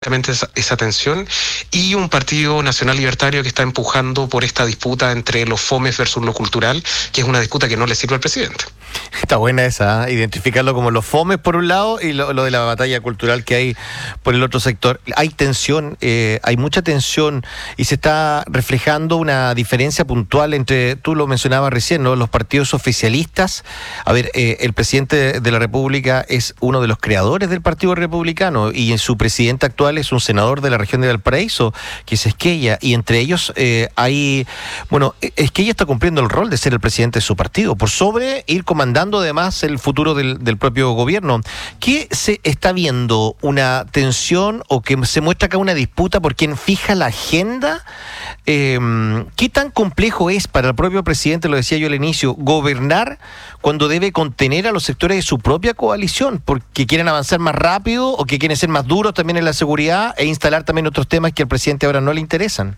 esa tensión, y un partido nacional libertario que está empujando por esta disputa entre los fomes versus lo cultural, que es una disputa que no le sirve al presidente. Está buena esa, identificarlo como los fomes por un lado y lo de la batalla cultural que hay por el otro sector. Hay tensión, hay mucha tensión y se está reflejando una diferencia puntual entre, tú lo mencionabas recién, ¿no?, los partidos oficialistas. A ver, el presidente de la República es uno de los creadores del Partido Republicano y su presidente actual es un senador de la región de Valparaíso, que es Esquella, y entre ellos Esquella está cumpliendo el rol de ser el presidente de su partido, por sobre ir comandando además el futuro del propio gobierno. ¿Qué se está viendo? ¿Una tensión o que se muestra acá una disputa por quién fija la agenda? ¿Qué tan complejo es para el propio presidente, lo decía yo al inicio, gobernar cuando debe contener a los sectores de su propia coalición? Porque quieren avanzar más rápido o que quieren ser más duros también en la seguridad e instalar también otros temas que al presidente ahora no le interesan.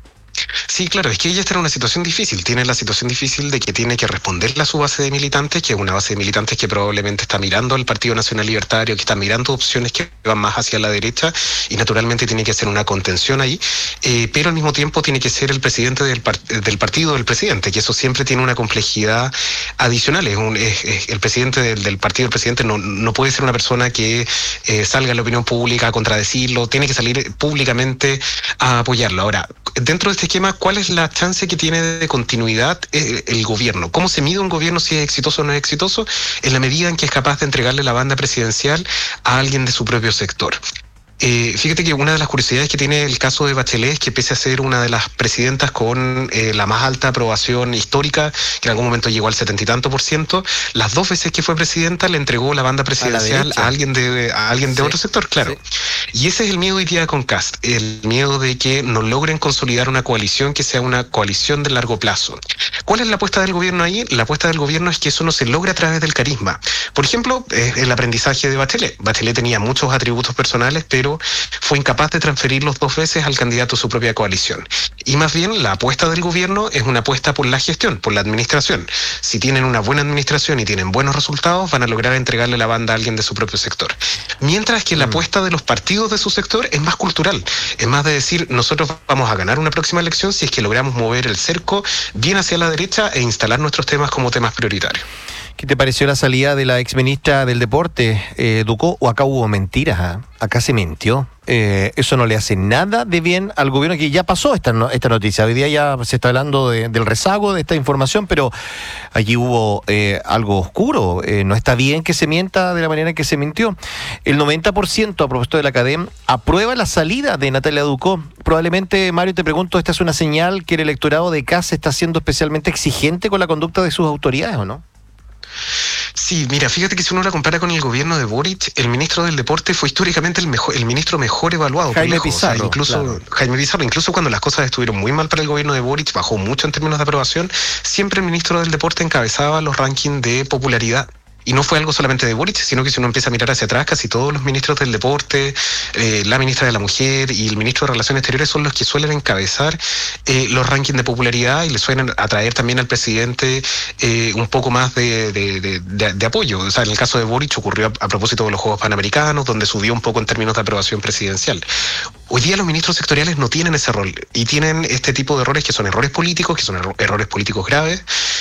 Sí, claro, es que ella está en una situación difícil. Tiene la situación difícil de que tiene que responderle a su base de militantes, que es una base de militantes que probablemente está mirando al Partido Nacional Libertario, que está mirando opciones que van más hacia la derecha, y naturalmente tiene que hacer una contención ahí, pero al mismo tiempo tiene que ser el presidente del partido del presidente, que eso siempre tiene una complejidad adicional. El presidente del partido del presidente no puede ser una persona que salga a la opinión pública a contradecirlo, tiene que salir públicamente a apoyarlo. Ahora, dentro de este esquema, ¿cuál es la chance que tiene de continuidad el gobierno? ¿Cómo se mide un gobierno si es exitoso o no es exitoso? En la medida en que es capaz de entregarle la banda presidencial a alguien de su propio sector. Fíjate que una de las curiosidades que tiene el caso de Bachelet es que, pese a ser una de las presidentas con la más alta aprobación histórica, que en algún momento llegó al 70 y tanto %, las 2 veces que fue presidenta le entregó la banda presidencial a alguien de otro sector, claro. Sí. Y ese es el miedo hoy día con Kast, el miedo de que no logren consolidar una coalición que sea una coalición de largo plazo. ¿Cuál es la apuesta del gobierno ahí? La apuesta del gobierno es que eso no se logra a través del carisma. Por ejemplo, el aprendizaje de Bachelet. Bachelet tenía muchos atributos personales, pero fue incapaz de transferirlos 2 veces al candidato a su propia coalición. Y más bien la apuesta del gobierno es una apuesta por la gestión, por la administración. Si tienen una buena administración y tienen buenos resultados, van a lograr entregarle la banda a alguien de su propio sector. Mientras que la apuesta de los partidos de su sector es más cultural, es más de decir, nosotros vamos a ganar una próxima elección si es que logramos mover el cerco bien hacia la derecha e instalar nuestros temas como temas prioritarios. ¿Qué te pareció la salida de la exministra del Deporte, Ducó? ¿O acá hubo mentiras? Acá se mintió. Eso no le hace nada de bien al gobierno, que ya pasó esta noticia. Hoy día ya se está hablando del rezago de esta información, pero allí hubo algo oscuro. No está bien que se mienta de la manera en que se mintió. El 90%, a propósito de la Academ, aprueba la salida de Natalia Ducó. Probablemente, Mario, te pregunto, ¿esta es una señal que el electorado de Kast está siendo especialmente exigente con la conducta de sus autoridades o no? Sí, mira, fíjate que si uno la compara con el gobierno de Boric, el ministro del Deporte fue históricamente el ministro mejor evaluado. Jaime Pizarro. Jaime Pizarro, incluso cuando las cosas estuvieron muy mal para el gobierno de Boric, bajó mucho en términos de aprobación, siempre el ministro del Deporte encabezaba los rankings de popularidad. Y no fue algo solamente de Boric, sino que si uno empieza a mirar hacia atrás, casi todos los ministros del deporte, la ministra de la Mujer y el ministro de Relaciones Exteriores son los que suelen encabezar los rankings de popularidad y le suelen atraer también al presidente un poco más de apoyo. O sea, en el caso de Boric ocurrió a propósito de los Juegos Panamericanos, donde subió un poco en términos de aprobación presidencial. Hoy día los ministros sectoriales no tienen ese rol y tienen este tipo de errores que son errores políticos graves,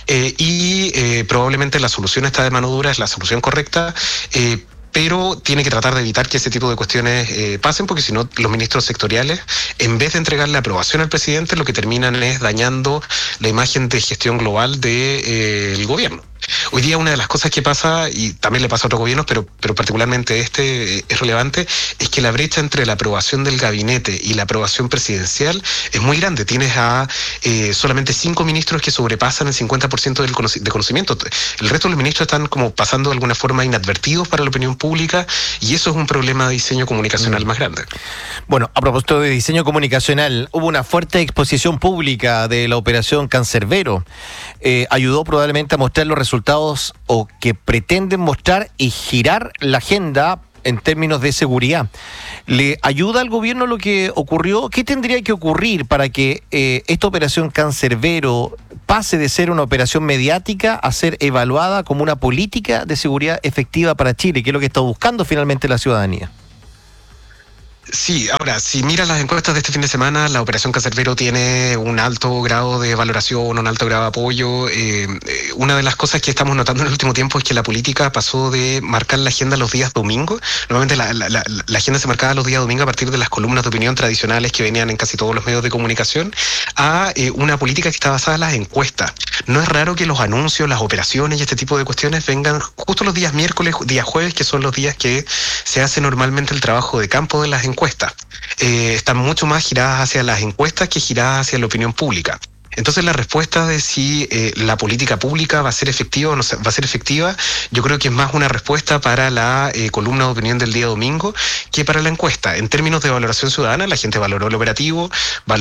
y probablemente la solución está de mano dura, es la solución correcta, pero tiene que tratar de evitar que ese tipo de cuestiones pasen, porque si no, los ministros sectoriales, en vez de entregarle aprobación al presidente, lo que terminan es dañando la imagen de gestión global del gobierno. Hoy día una de las cosas que pasa, y también le pasa a otros gobiernos, pero particularmente es relevante, es que la brecha entre la aprobación del gabinete y la aprobación presidencial es muy grande. Tienes a solamente 5 ministros que sobrepasan el 50% de conocimiento. El resto de los ministros están como pasando de alguna forma inadvertidos para la opinión pública, y eso es un problema de diseño comunicacional más grande. Bueno, a propósito de diseño comunicacional, hubo una fuerte exposición pública de la operación Cancerbero. Ayudó probablemente a mostrar los resultados o que pretenden mostrar y girar la agenda en términos de seguridad. ¿Le ayuda al gobierno lo que ocurrió? ¿Qué tendría que ocurrir para que esta operación Cancerbero pase de ser una operación mediática a ser evaluada como una política de seguridad efectiva para Chile, que es lo que está buscando finalmente la ciudadanía? Sí, ahora, si miras las encuestas de este fin de semana, la Operación Cancerbero tiene un alto grado de valoración, un alto grado de apoyo. Una de las cosas que estamos notando en el último tiempo es que la política pasó de marcar la agenda los días domingo. Normalmente la agenda se marcaba los días domingo a partir de las columnas de opinión tradicionales que venían en casi todos los medios de comunicación, a una política que está basada en las encuestas. No es raro que los anuncios, las operaciones y este tipo de cuestiones vengan justo los días miércoles, días jueves, que son los días que se hace normalmente el trabajo de campo de las encuestas. Están mucho más giradas hacia las encuestas que giradas hacia la opinión pública. Entonces la respuesta de si la política pública va a ser efectiva o no va a ser efectiva, yo creo que es más una respuesta para la columna de opinión del día domingo que para la encuesta. En términos de valoración ciudadana, la gente valoró el operativo,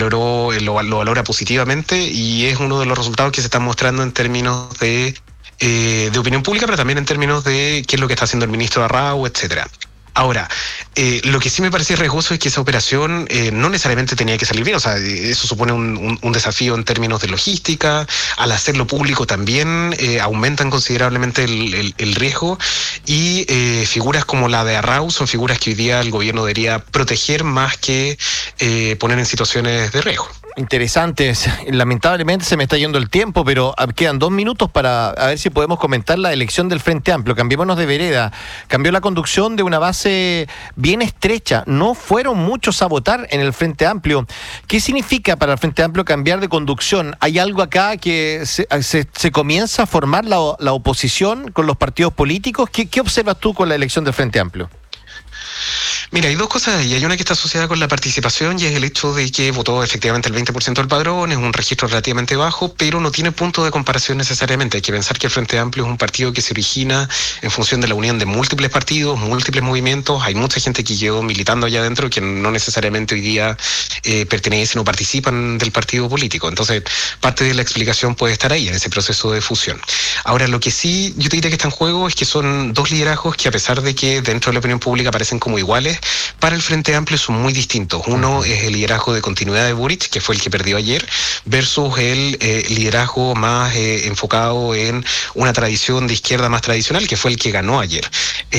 lo valora positivamente, y es uno de los resultados que se están mostrando en términos de opinión pública, pero también en términos de qué es lo que está haciendo el ministro Arrau, etcétera. Ahora, lo que sí me parece riesgoso es que esa operación no necesariamente tenía que salir bien. O sea, eso supone un desafío en términos de logística. Al hacerlo público también aumentan considerablemente el riesgo, y figuras como la de Arrau son figuras que hoy día el gobierno debería proteger más que poner en situaciones de riesgo. Interesantes. Lamentablemente se me está yendo el tiempo, pero quedan 2 minutos para a ver si podemos comentar la elección del Frente Amplio. Cambiémonos de vereda. Cambió la conducción de una base bien estrecha. No fueron muchos a votar en el Frente Amplio. ¿Qué significa para el Frente Amplio cambiar de conducción? ¿Hay algo acá que se comienza a formar la oposición con los partidos políticos? ¿Qué observas tú con la elección del Frente Amplio? Mira, hay dos cosas, y hay una que está asociada con la participación, y es el hecho de que votó efectivamente el 20% del padrón. Es un registro relativamente bajo, pero no tiene punto de comparación necesariamente. Hay que pensar que el Frente Amplio es un partido que se origina en función de la unión de múltiples partidos, múltiples movimientos. Hay mucha gente que llegó militando allá adentro que no necesariamente hoy día pertenecen o participan del partido político. Entonces, parte de la explicación puede estar ahí, en ese proceso de fusión. Ahora, lo que sí yo te diría que está en juego es que son dos liderazgos que, a pesar de que dentro de la opinión pública parecen como iguales, para el Frente Amplio son muy distintos. Uno es el liderazgo de continuidad de Boric, que fue el que perdió ayer, versus el liderazgo más enfocado en una tradición de izquierda más tradicional, que fue el que ganó ayer.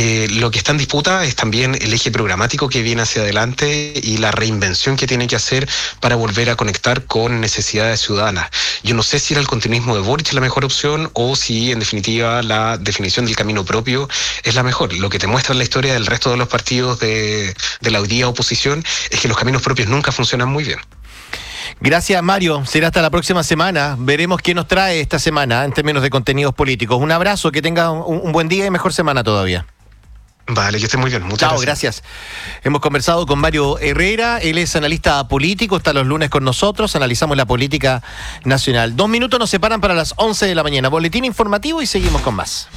Lo que está en disputa es también el eje programático que viene hacia adelante y la reinvención que tiene que hacer para volver a conectar con necesidades ciudadanas. Yo no sé si era el continuismo de Boric la mejor opción, o si en definitiva la definición del camino propio es la mejor. Lo que te muestra la historia del resto de los partidos de la hoy día oposición es que los caminos propios nunca funcionan muy bien. Gracias, Mario. Será hasta la próxima semana. Veremos qué nos trae esta semana en términos de contenidos políticos. Un abrazo, que tenga un buen día y mejor semana todavía. Vale, que esté muy bien. Muchas gracias. Hemos conversado con Mario Herrera. Él es analista político, está los lunes con nosotros. Analizamos la política nacional. 2 minutos nos separan para las 11 de la mañana. Boletín informativo y seguimos con más.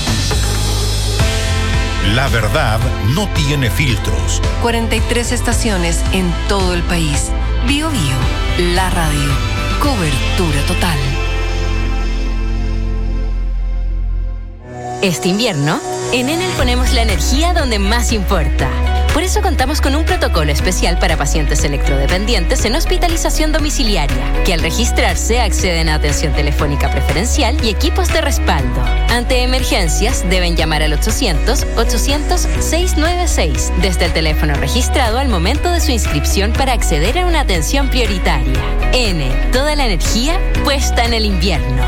La verdad no tiene filtros. 43 estaciones en todo el país. Bio Bio, la radio. Cobertura total. Este invierno, en Enel ponemos la energía donde más importa. Por eso contamos con un protocolo especial para pacientes electrodependientes en hospitalización domiciliaria, que al registrarse acceden a atención telefónica preferencial y equipos de respaldo. Ante emergencias, deben llamar al 800-800-696 desde el teléfono registrado al momento de su inscripción para acceder a una atención prioritaria. Enel, toda la energía puesta en el invierno.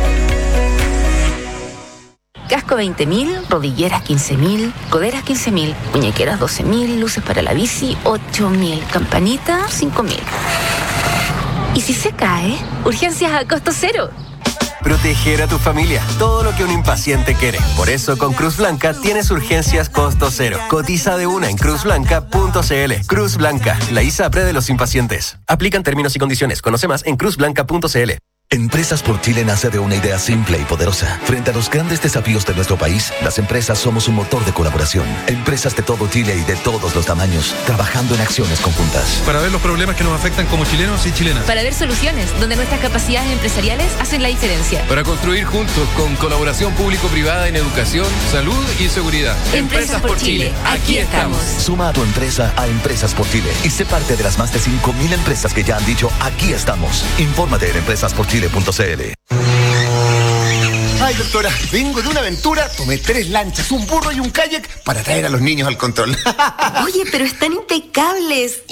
Casco 20.000, rodilleras 15.000, coderas 15.000, muñequeras 12.000, luces para la bici 8.000, campanita 5.000. ¿Y si se cae? Urgencias a costo cero. Proteger a tu familia, todo lo que un impaciente quiere. Por eso con Cruz Blanca tienes urgencias costo cero. Cotiza de una en cruzblanca.cl. Cruz Blanca, la ISAPRE de los impacientes. Aplican términos y condiciones. Conoce más en cruzblanca.cl. Empresas por Chile nace de una idea simple y poderosa. Frente a los grandes desafíos de nuestro país, las empresas somos un motor de colaboración. Empresas de todo Chile y de todos los tamaños, trabajando en acciones conjuntas. Para ver los problemas que nos afectan como chilenos y chilenas. Para ver soluciones donde nuestras capacidades empresariales hacen la diferencia. Para construir juntos con colaboración público-privada en educación, salud y seguridad. Empresas por Chile, aquí estamos. Suma a tu empresa a Empresas por Chile y sé parte de las más de 5.000 empresas que ya han dicho aquí estamos. Infórmate en empresasporchile.cl. Ay, doctora, vengo de una aventura, tomé 3 lanchas, un burro y un kayak para traer a los niños al control. Oye, pero están impecables.